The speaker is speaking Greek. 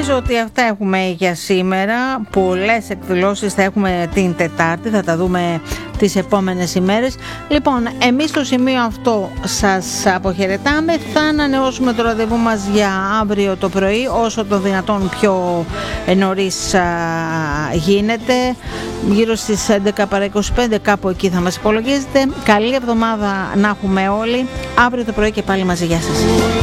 Νομίζω ότι αυτά έχουμε για σήμερα. Πολλές εκδηλώσεις θα έχουμε την Τετάρτη, θα τα δούμε τις επόμενες ημέρες. Λοιπόν, εμείς στο σημείο αυτό σας αποχαιρετάμε. Θα ανανεώσουμε το ραντεβού μας για αύριο το πρωί, όσο το δυνατόν πιο νωρίς γίνεται. Γύρω στις 11 παρά 25, κάπου εκεί θα μας υπολογίζετε. Καλή εβδομάδα να έχουμε όλοι. Αύριο το πρωί και πάλι μαζί. Γεια σας.